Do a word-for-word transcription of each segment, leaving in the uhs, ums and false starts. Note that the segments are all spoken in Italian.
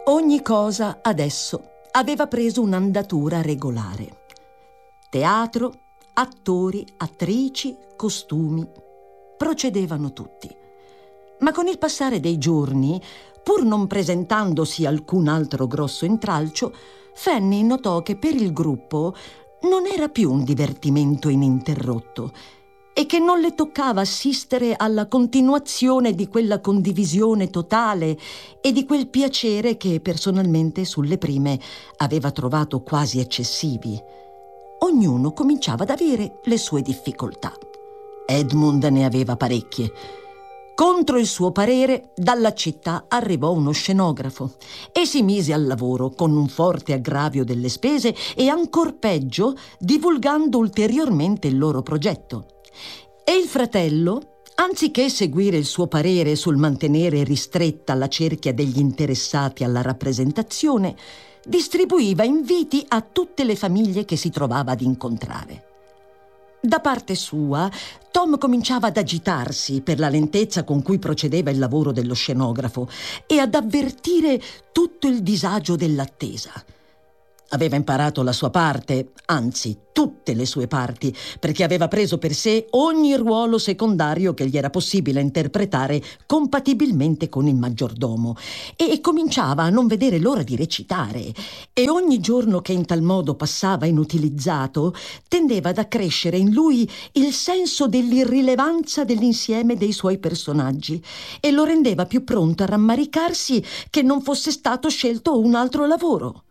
Ogni cosa adesso aveva preso un'andatura regolare. Teatro, attori, attrici, costumi. Procedevano tutti. Ma con il passare dei giorni, pur non presentandosi alcun altro grosso intralcio, Fanny notò che per il gruppo non era più un divertimento ininterrotto e che non le toccava assistere alla continuazione di quella condivisione totale e di quel piacere che personalmente sulle prime aveva trovato quasi eccessivi. Ognuno cominciava ad avere le sue difficoltà. Edmund ne aveva parecchie. Contro il suo parere, dalla città arrivò uno scenografo e si mise al lavoro con un forte aggravio delle spese e, ancor peggio, divulgando ulteriormente il loro progetto. E il fratello, anziché seguire il suo parere sul mantenere ristretta la cerchia degli interessati alla rappresentazione, distribuiva inviti a tutte le famiglie che si trovava ad incontrare. Da parte sua, Tom cominciava ad agitarsi per la lentezza con cui procedeva il lavoro dello scenografo e ad avvertire tutto il disagio dell'attesa. Aveva imparato la sua parte, anzi tutte le sue parti, perché aveva preso per sé ogni ruolo secondario che gli era possibile interpretare compatibilmente con il maggiordomo, e cominciava a non vedere l'ora di recitare, e ogni giorno che in tal modo passava inutilizzato tendeva ad accrescere in lui il senso dell'irrilevanza dell'insieme dei suoi personaggi e lo rendeva più pronto a rammaricarsi che non fosse stato scelto un altro lavoro.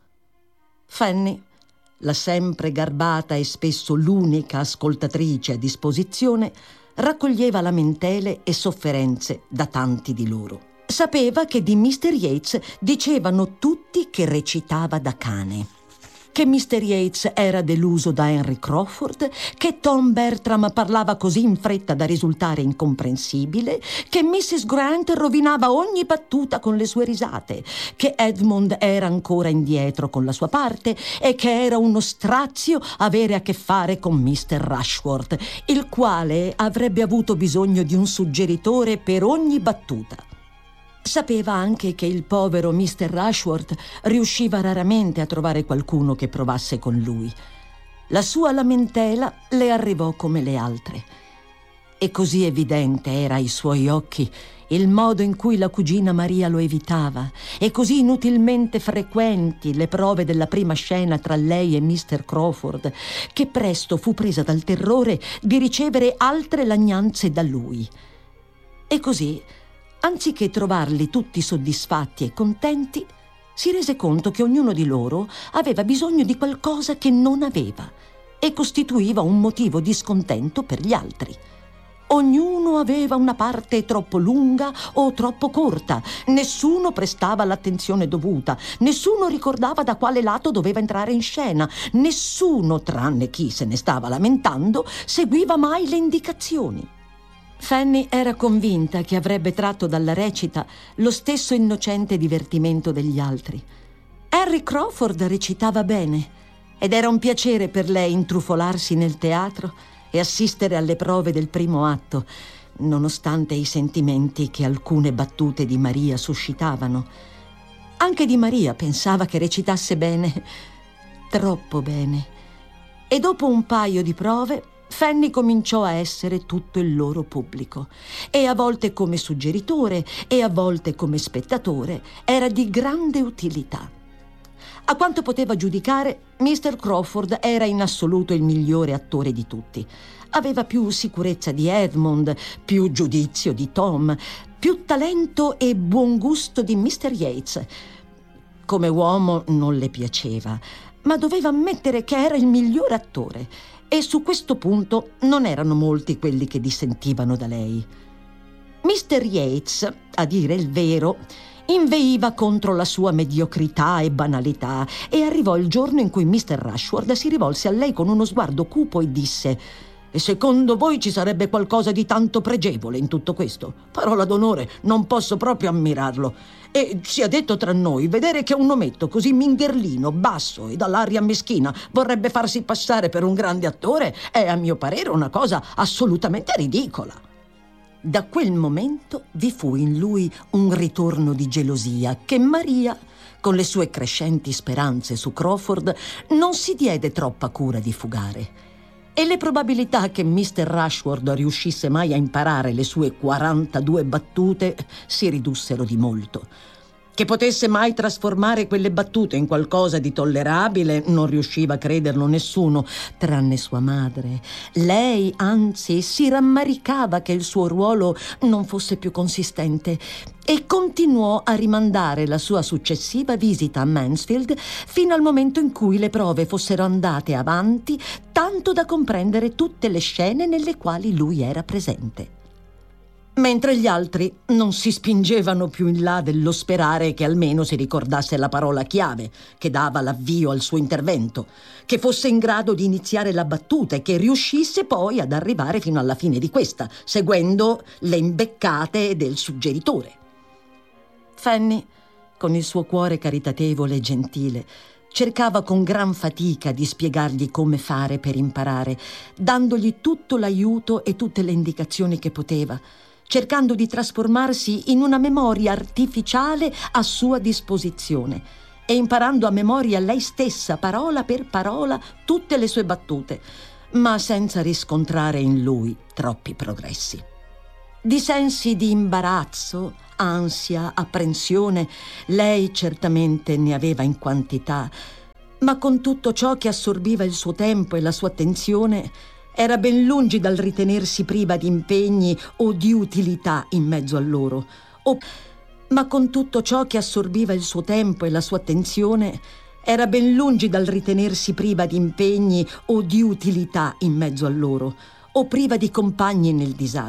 Fanny, la sempre garbata e spesso l'unica ascoltatrice a disposizione, raccoglieva lamentele e sofferenze da tanti di loro. Sapeva che di mister Yates dicevano tutti che recitava da cane, che mister Yates era deluso da Henry Crawford, che Tom Bertram parlava così in fretta da risultare incomprensibile, che missus Grant rovinava ogni battuta con le sue risate, che Edmund era ancora indietro con la sua parte e che era uno strazio avere a che fare con mister Rushworth, il quale avrebbe avuto bisogno di un suggeritore per ogni battuta. Sapeva anche che il povero mister Rushworth riusciva raramente a trovare qualcuno che provasse con lui. La sua lamentela le arrivò come le altre. E così evidente era ai suoi occhi il modo in cui la cugina Maria lo evitava, e così inutilmente frequenti le prove della prima scena tra lei e mister Crawford, che presto fu presa dal terrore di ricevere altre lagnanze da lui. E così, anziché trovarli tutti soddisfatti e contenti, si rese conto che ognuno di loro aveva bisogno di qualcosa che non aveva e costituiva un motivo di scontento per gli altri. Ognuno aveva una parte troppo lunga o troppo corta, nessuno prestava l'attenzione dovuta, nessuno ricordava da quale lato doveva entrare in scena, nessuno, tranne chi se ne stava lamentando, seguiva mai le indicazioni. Fanny era convinta che avrebbe tratto dalla recita lo stesso innocente divertimento degli altri. Henry Crawford recitava bene ed era un piacere per lei intrufolarsi nel teatro e assistere alle prove del primo atto, nonostante i sentimenti che alcune battute di Maria suscitavano. Anche di Maria pensava che recitasse bene, troppo bene. E dopo un paio di prove Fanny cominciò a essere tutto il loro pubblico e a volte come suggeritore e a volte come spettatore era di grande utilità. A quanto poteva giudicare, mister Crawford era in assoluto il migliore attore di tutti. Aveva più sicurezza di Edmund, più giudizio di Tom, più talento e buon gusto di mister Yates. Come uomo non le piaceva, ma doveva ammettere che era il miglior attore. E su questo punto non erano molti quelli che dissentivano da lei. mister Yates, a dire il vero, inveiva contro la sua mediocrità e banalità, e arrivò il giorno in cui mister Rushworth si rivolse a lei con uno sguardo cupo e disse: «E secondo voi ci sarebbe qualcosa di tanto pregevole in tutto questo? Parola d'onore, non posso proprio ammirarlo. E sia detto tra noi, vedere che un ometto così mingherlino, basso e dall'aria meschina vorrebbe farsi passare per un grande attore è, a mio parere, una cosa assolutamente ridicola». Da quel momento vi fu in lui un ritorno di gelosia che Maria, con le sue crescenti speranze su Crawford, non si diede troppa cura di fugare. E le probabilità che mister Rushworth riuscisse mai a imparare le sue quarantadue battute si ridussero di molto. Che potesse mai trasformare quelle battute in qualcosa di tollerabile non riusciva a crederlo nessuno, tranne sua madre. Lei, anzi, si rammaricava che il suo ruolo non fosse più consistente e continuò a rimandare la sua successiva visita a Mansfield fino al momento in cui le prove fossero andate avanti, tanto da comprendere tutte le scene nelle quali lui era presente. Mentre gli altri non si spingevano più in là dello sperare che almeno si ricordasse la parola chiave che dava l'avvio al suo intervento, che fosse in grado di iniziare la battuta e che riuscisse poi ad arrivare fino alla fine di questa, seguendo le imbeccate del suggeritore. Fanny, con il suo cuore caritatevole e gentile, cercava con gran fatica di spiegargli come fare per imparare, dandogli tutto l'aiuto e tutte le indicazioni che poteva, cercando di trasformarsi in una memoria artificiale a sua disposizione e imparando a memoria lei stessa, parola per parola, tutte le sue battute, ma senza riscontrare in lui troppi progressi. Di sensi di imbarazzo, ansia, apprensione, lei certamente ne aveva in quantità, ma con tutto ciò che assorbiva il suo tempo e la sua attenzione, era ben lungi dal ritenersi priva di impegni o di utilità in mezzo a loro. O, ma con tutto ciò che assorbiva il suo tempo e la sua attenzione, era ben lungi dal ritenersi priva di impegni o di utilità in mezzo a loro, o priva di compagni nel disagio.